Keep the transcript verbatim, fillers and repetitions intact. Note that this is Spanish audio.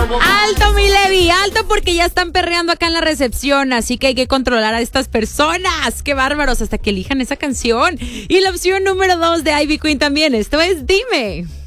Alto, mi Levi, alto, porque ya están perreando acá en la recepción, así que hay que controlar a estas personas. Qué bárbaros, hasta que elijan esa canción. Y la opción número dos de Ivy Queen también. Esto es Dime.